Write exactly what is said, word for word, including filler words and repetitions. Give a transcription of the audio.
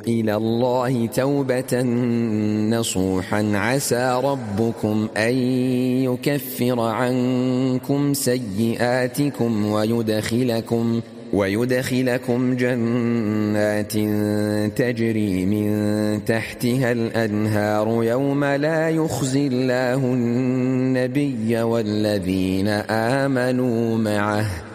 إلى الله توبة نصوحا عسى ربكم أن يكفر عنكم سيئاتكم ويدخلكم ويدخلكم جنات تجري من تحتها الأنهار يوم لا يخزي الله النبي والذين آمنوا معه